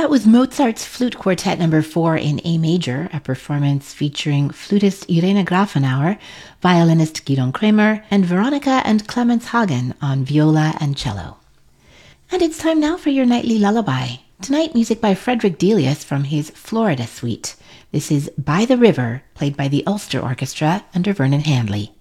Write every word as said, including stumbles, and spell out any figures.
That was Mozart's Flute Quartet number four in A major, a performance featuring flutist Irene Grafenauer, violinist Gidon Kremer, and Veronica and Clemens Hagen on viola and cello. And it's time now for your nightly lullaby. Tonight, music by Frederick Delius from his Florida Suite. This is By the River, played by the Ulster Orchestra under Vernon Handley.